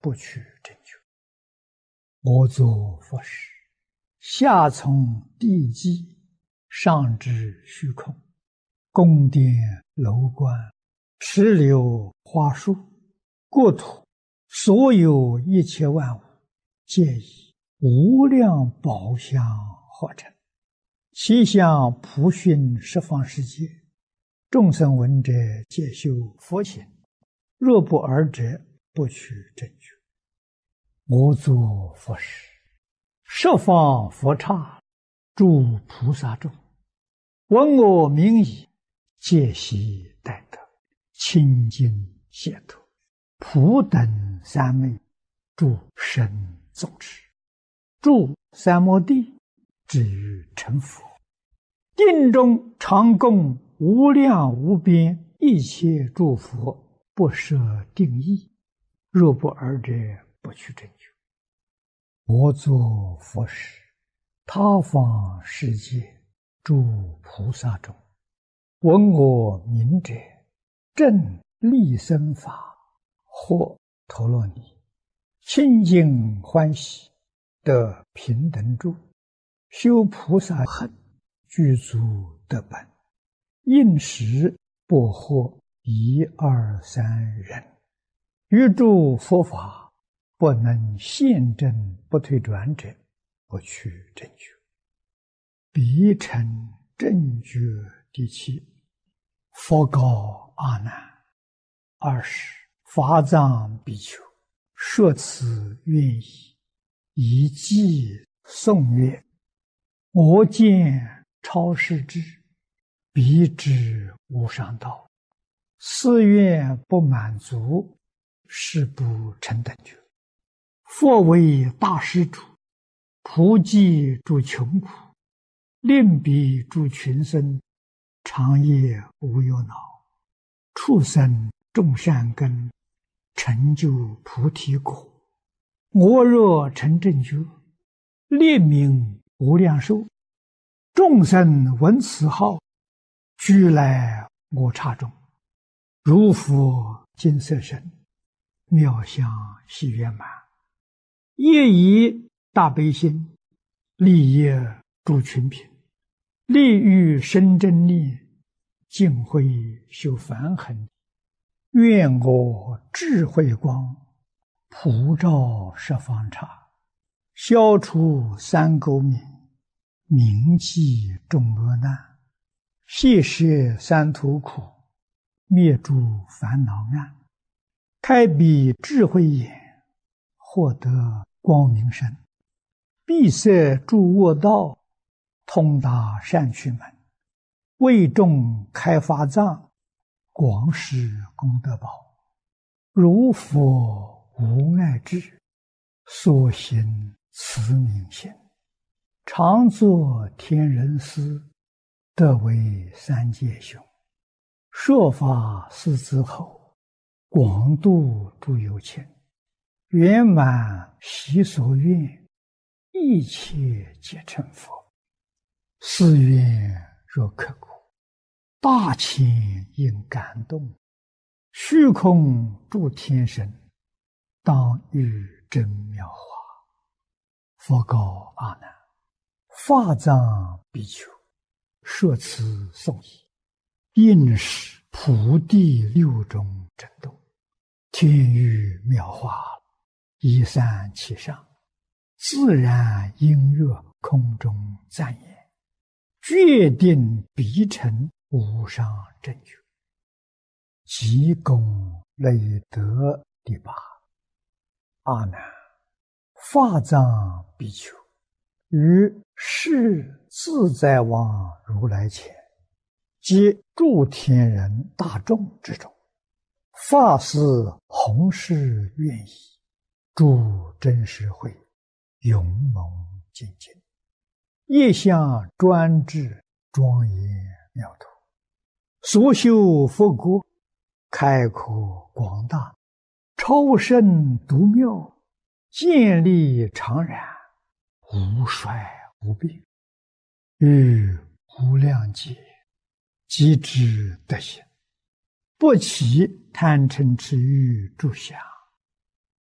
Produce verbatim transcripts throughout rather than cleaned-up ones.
不取正觉。我作佛事，下从地基，上至虚空，宫殿楼观，池流花树，国土，所有一切万物，皆以无量宝相合成。其相普熏十方世界，众生闻者皆修佛行，若不尔者，不取正觉。我作佛事，十方佛刹，诸菩萨众，闻我名已，皆悉待得，清净解脱，普等三昧，诸神众持，住三摩地，至于成佛。定中常供无量无边一切诸佛，不设定义，若不尔者，不取正觉。我作佛事，他方世界诸菩萨众，闻我名者，正利生法，或陀罗尼，清净欢喜，得平等住，修菩萨行，具足得本，应时不获一二三人，于诸佛法不能现证不退转者，不取正觉。彼成正觉第七。佛告阿难：二十法藏比丘，说此愿意，以偈颂曰：我见超世之，彼之无上道，誓愿不满足，是不成等觉。佛为大施主，普济诸穷苦，令彼诸群生，长夜无忧恼，畜生种善根，成就菩提果。我若成正觉，列名无量寿，众生闻此号，俱来我刹中，如佛金色身，妙相喜圆满，业以大悲心，利益诸群品，利欲生真力，尽慧修梵行。愿我智慧光，普照十方刹，消除三垢冥，铭记众恶难，悉摄三途苦，灭诸烦恼暗，开彼智慧眼，获得光明身，闭塞诸恶道，通达善趣门，为众开法藏，广施功德宝。如佛无碍智，所行慈悯心，常作天人师，得为三界雄。说法四之后，广度诸有情，圆满习所愿，一切皆成佛。誓愿若刻骨，大千应感动，虚空诸天神，当遇真妙法。佛告阿难：法藏比丘，说此颂已，应是普地六种震动，天雨妙法，一散其上，自然音乐空中赞言，决定必成无上正觉。即功累德第八。阿难，法藏比丘，于世自在王如来前，及诸天人大众之中，发誓弘誓愿意，诸真实会，勇猛精进，业相专制，庄严妙土，所修佛国，开阔广大，超胜独妙，建立常然，无衰无病，于无量劫即知得行，不起贪嗔痴欲诸想，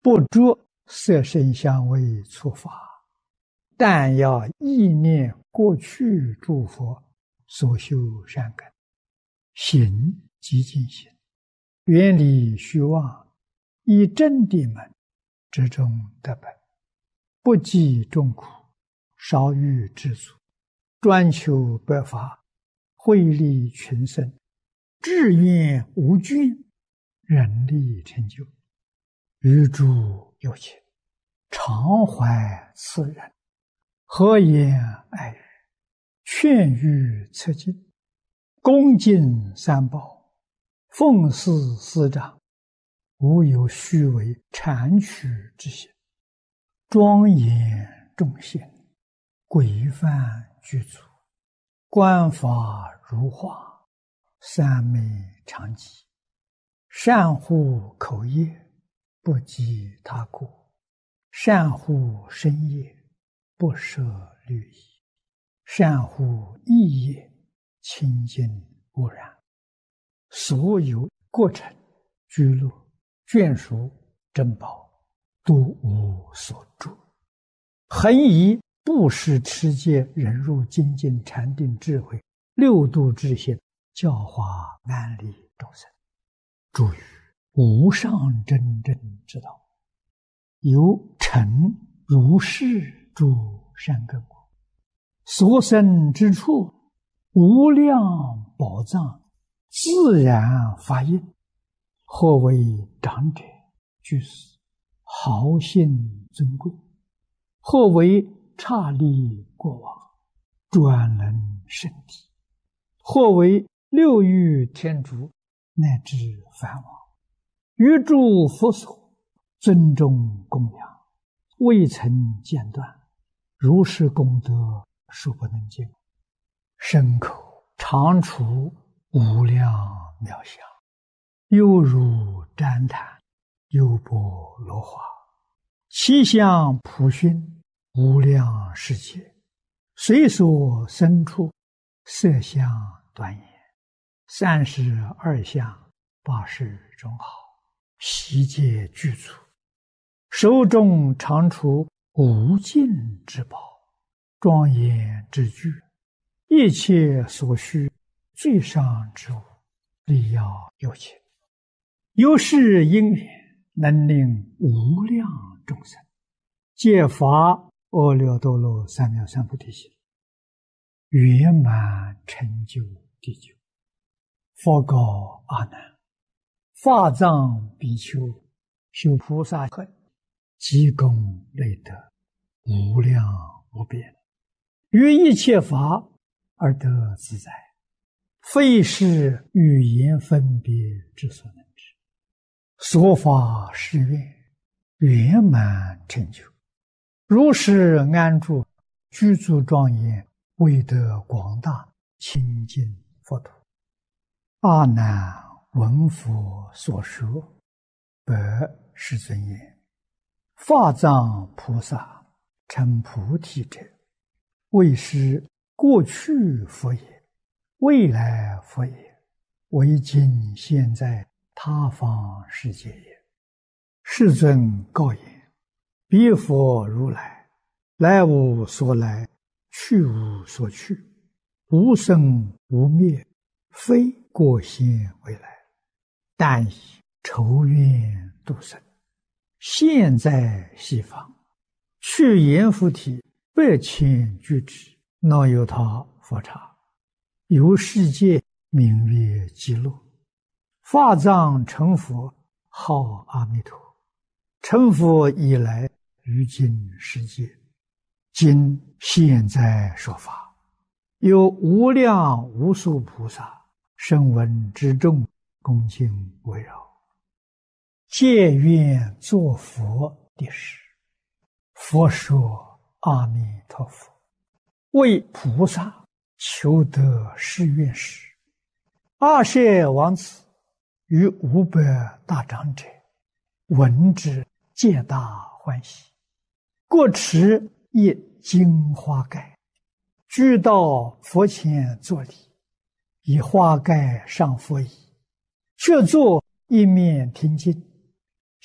不着色声香味触法，但要意念过去诸佛所修善根，行即净行，远离虚妄，以真谛门之中得本，不计众苦，少欲知足，专求百法，惠利群生，志愿无倦，人力成就，于诸有情，常怀慈仁，和颜爱语，劝喻策进，恭敬三宝，奉事师长，无有虚伪谄曲之行，庄严众贤，规范具足，观法如画，三昧常寂，善护口业，不及他过，善护身业，不舍律仪，善护意业，清净无染，所有过程居乐眷属珍宝，都无所住，恒以布施持戒忍辱精进禅定智慧六度之行，教化安利众生，诸于无上真正之道，由成如是诸善根果，所生之处无量宝藏，自然发应，或为长者居士，豪信尊贵，或为刹利国王，专能圣体，或为六欲天竺，乃至梵王，于诸佛所尊重供养，未曾间断，如是功德数不能尽，身口常处无量妙相，犹如旃檀，优波罗花，其相普熏，无量世界，随所生处，色相端严，三十二相，八十种好，悉皆具足，手中常处无尽之宝，庄严之具，一切所需最上之物，力要有情，由是因缘，能令无量众生皆发阿耨多罗三藐三菩提心，圆满成就地久。佛告阿难：法藏比丘修菩萨恨，积功累德，无量无边，于一切法而得自在，非是语言分别之所能知。所法誓愿，圆满成就，如是安住，居住庄严，威德广大，清净佛土。阿难闻佛所说，白世尊言：法藏菩萨成菩提者，为是过去佛也，未来佛也，为今现在他方世界也。世尊告言：彼佛如来，来无所来，去无所去，无生无灭，非过现未来，但以仇怨度生，现在西方，去阎浮提百千俱胝，那由他佛刹，由世界名曰极乐。法藏成佛，号阿弥陀。成佛以来，于今世界，今现在说法，有无量无数菩萨声闻之众，恭敬围绕，皆愿作佛的事。佛说：阿弥陀佛，为菩萨求得誓愿时，阿舍王子与五百大长者闻之，皆大欢喜，各持一金花盖，居到佛前作礼，以花盖上佛椅，却坐一面听经，